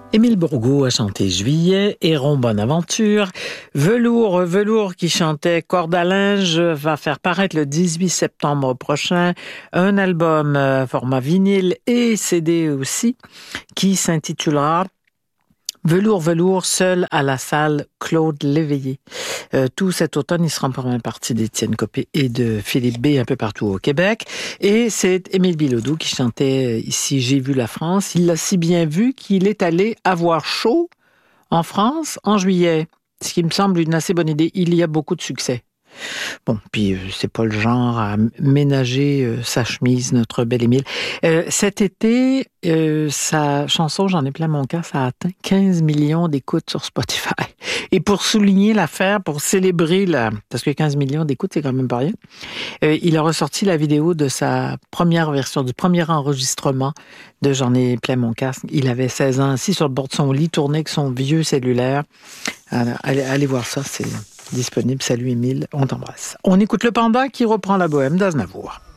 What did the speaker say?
Émile Bourgault a chanté Juillet, Héron Bonaventure, Velours qui chantait Corde à linge va faire paraître le 18 septembre prochain un album format vinyle et CD aussi qui s'intitulera Velours, seul à la salle Claude Léveillé. Tout cet automne, il sera en première partie d'Étienne Copé et de Philippe B un peu partout au Québec. Et c'est Émile Bilodeau qui chantait ici « J'ai vu la France ». Il l'a si bien vu qu'il est allé avoir chaud en France en juillet. Ce qui me semble une assez bonne idée. Il y a beaucoup de succès. Bon, puis c'est pas le genre à ménager sa chemise, notre bel Émile. Cet été, sa chanson « J'en ai plein mon cœur », ça a atteint 15 millions d'écoutes sur Spotify. Et pour souligner l'affaire, pour célébrer parce que 15 millions d'écoutes, c'est quand même pas rien, il a ressorti la vidéo de sa première version, du premier enregistrement de « J'en ai plein mon casque ». Il avait 16 ans, assis sur le bord de son lit, tourné avec son vieux cellulaire. Alors, allez voir ça, c'est disponible. Salut Émile, on t'embrasse. On écoute le Panda qui reprend la bohème d'Aznavour.